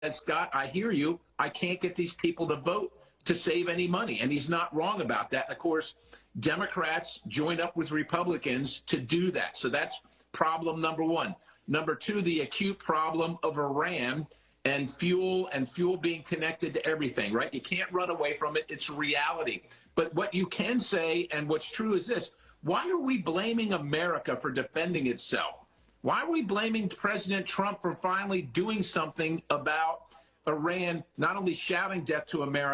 Scott, I hear you. I can't get these people to vote to save any money. And he's not wrong about that. And of course, Democrats joined up with Republicans to do that. So that's problem number one. Number two, the acute problem of Iran and fuel being connected to everything, right? You can't run away from it. It's reality. But what you can say and what's true is this: why are we blaming America for defending itself? Why are we blaming President Trump for finally doing something about Iran, not only shouting death to America,